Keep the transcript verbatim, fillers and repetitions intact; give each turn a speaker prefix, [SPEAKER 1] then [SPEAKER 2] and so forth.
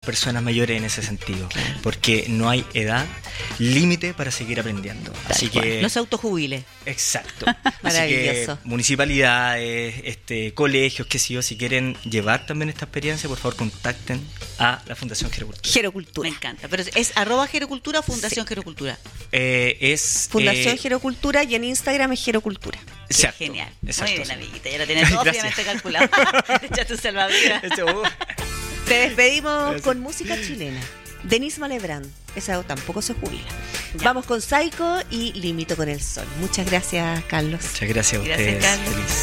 [SPEAKER 1] personas mayores en ese sentido,
[SPEAKER 2] Claro.
[SPEAKER 1] porque no hay edad límite para seguir aprendiendo.
[SPEAKER 2] Tal
[SPEAKER 1] Así
[SPEAKER 2] cual.
[SPEAKER 1] que
[SPEAKER 2] No se autojubile.
[SPEAKER 1] exacto. Así que
[SPEAKER 2] Maravilloso.
[SPEAKER 1] municipalidades, este, colegios, qué sé yo, si quieren llevar también esta experiencia, por favor contacten a la Fundación Gerocultura.
[SPEAKER 2] Gerocultura.
[SPEAKER 3] Me encanta. Pero es arroba Gerocultura o Fundación Gerocultura.
[SPEAKER 1] Eh, es
[SPEAKER 2] Fundación
[SPEAKER 1] eh,
[SPEAKER 2] Gerocultura y en Instagram es Gerocultura.
[SPEAKER 3] Qué
[SPEAKER 1] exacto,
[SPEAKER 3] genial.
[SPEAKER 1] exacto,
[SPEAKER 3] Muy bien,
[SPEAKER 1] sí.
[SPEAKER 3] amiguita. Ya lo tienes todo
[SPEAKER 1] Gracias.
[SPEAKER 3] obviamente calculado. Te echaste un salvavidas.
[SPEAKER 1] Este, uh,
[SPEAKER 2] Te despedimos
[SPEAKER 1] Gracias.
[SPEAKER 2] con música chilena. Denise Malebrán, esa tampoco se jubila.
[SPEAKER 3] Ya.
[SPEAKER 2] Vamos con Psycho y Limito con el Sol. Muchas gracias, Carlos.
[SPEAKER 1] Muchas gracias a
[SPEAKER 3] Gracias,
[SPEAKER 1] ustedes.
[SPEAKER 3] Carlos.
[SPEAKER 1] Feliz.